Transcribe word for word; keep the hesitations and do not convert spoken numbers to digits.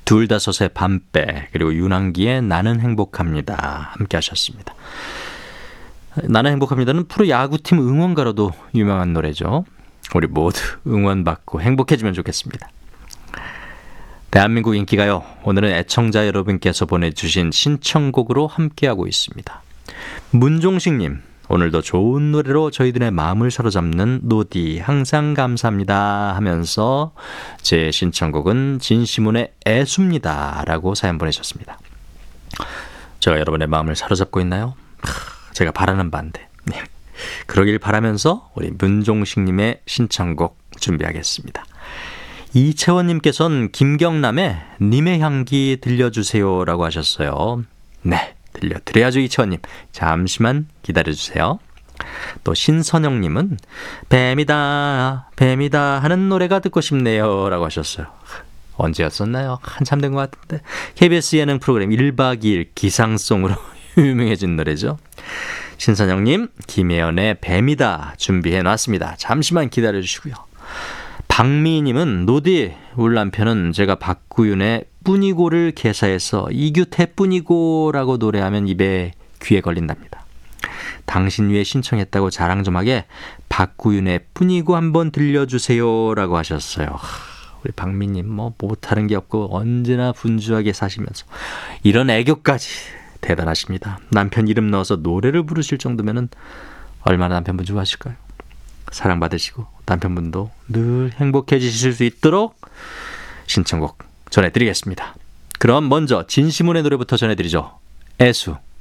둘다섯의 밤배, 그리고 윤한기의 나는 행복합니다. 함께 하셨습니다. 나는 행복합니다는 프로야구팀 응원가로도 유명한 노래죠. 우리 모두 응원받고 행복해지면 좋겠습니다. 대한민국 인기가요. 오늘은 애청자 여러분께서 보내주신 신청곡으로 함께하고 있습니다. 문종식님, 오늘도 좋은 노래로 저희들의 마음을 사로잡는 노디 항상 감사합니다 하면서 제 신청곡은 진시문의 애수입니다 라고 사연 보내셨습니다. 제가 여러분의 마음을 사로잡고 있나요? 제가 바라는 바인데 그러길 바라면서 우리 문종식님의 신청곡 준비하겠습니다. 이채원님께서는 김경남의 님의 향기 들려주세요 라고 하셨어요. 네, 들려드려야죠. 이채원님, 잠시만 기다려주세요. 또 신선영님은 뱀이다 뱀이다 하는 노래가 듣고 싶네요 라고 하셨어요. 언제였었나요? 한참 된 것 같은데. 케이비에스 예능 프로그램 일박 이일 기상송으로 유명해진 노래죠. 신선영님, 김혜연의 뱀이다 준비해놨습니다. 잠시만 기다려주시고요. 박미희님은 노디, 우리 남편은 제가 박구윤의 뿐이고를 개사해서 이규태 뿐이고라고 노래하면 입에 귀에 걸린답니다. 당신 위해 신청했다고 자랑 좀 하게 박구윤의 뿐이고 한번 들려주세요 라고 하셨어요. 우리 박미님 뭐 못하는 게 없고 언제나 분주하게 사시면서 이런 애교까지 대단하십니다. 남편 이름 넣어서 노래를 부르실 정도면 얼마나 남편분 좋아하실까요? 사랑받으시고 남편분도 늘 행복해지실 수 있도록 신청곡 전해드리겠습니다. 그럼 먼저 진시문의 노래부터 전해드리죠. 애수.